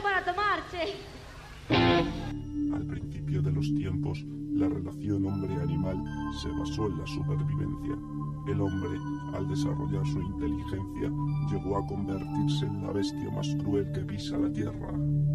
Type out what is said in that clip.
algo para tomar, che. Al principio de los tiempos, la relación hombre-animal se basó en la supervivencia. El hombre, al desarrollar su inteligencia, llegó a convertirse en la bestia más cruel que pisa la tierra.